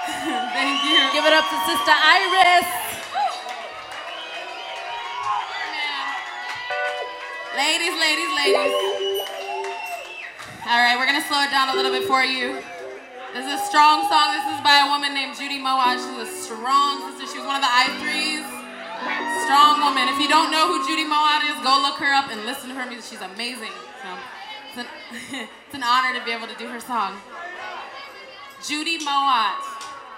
Thank you. Give it up to Sister Iris. Ladies. All right, we're gonna slow it down a little bit for you. This is a strong song. This is by a woman named Judy Mowatt. She's a strong sister. She was one of the I3s. Strong woman. If you don't know who Judy Mowatt is, go look her up and listen to her music. She's amazing. So it's an honor to be able to do her song. Judy Mowatt.